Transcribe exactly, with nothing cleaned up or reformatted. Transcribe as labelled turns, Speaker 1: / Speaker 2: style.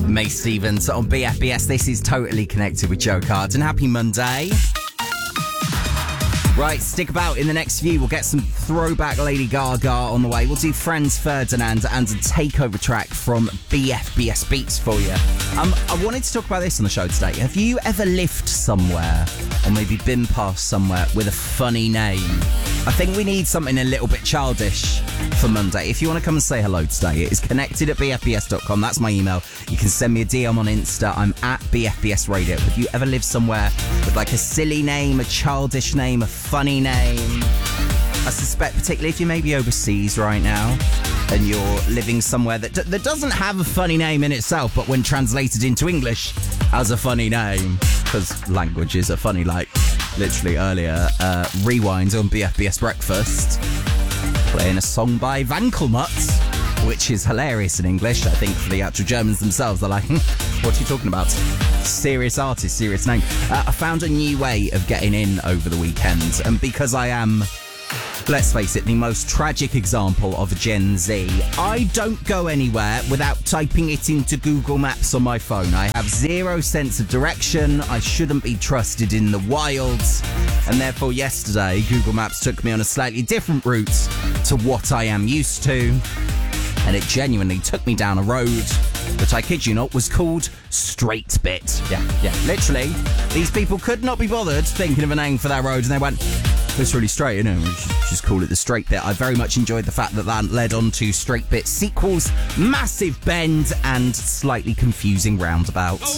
Speaker 1: May Stevens on B F B S. This is Totally Connected with Joe Carden. Happy Monday. Right, stick about in the next few. We'll get some throwback Lady Gaga on the way. We'll do Franz Ferdinand and a takeover track from B F B S Beats for you. Um, I wanted to talk about this on the show today. Have you ever lived somewhere, or maybe been past somewhere with a funny name? I think we need something a little bit childish for Monday. If you want to come and say hello today, it is connected at b f b s dot com. That's my email. You can send me a D M on Insta. I'm at B F B S Radio. Have you ever lived somewhere with like a silly name, a childish name, a funny name? I suspect, particularly if you're maybe overseas right now and you're living somewhere that, d- that doesn't have a funny name in itself, but when translated into English has a funny name, because languages are funny. Like literally earlier, uh, Rewind on B F B S Breakfast playing a song by Wankelmut, which is hilarious in English. I think for the actual Germans themselves, they're like, hm, what are you talking about? Serious artist, serious name. Uh, I found a new way of getting in over the weekend, and because I am, let's face it, the most tragic example of Gen Z, I don't go anywhere without typing it into Google Maps on my phone. I have zero sense of direction. I shouldn't be trusted in the wilds. And therefore, yesterday, Google Maps took me on a slightly different route to what I am used to. And it genuinely took me down a road that, I kid you not, was called Straight Bit. Yeah, yeah, literally. These people could not be bothered thinking of a name for their road, and they went, it's really straight, isn't it? We should just call it the Straight Bit. I very much enjoyed the fact that that led on to Straight Bit sequels, massive bend, and slightly confusing roundabouts.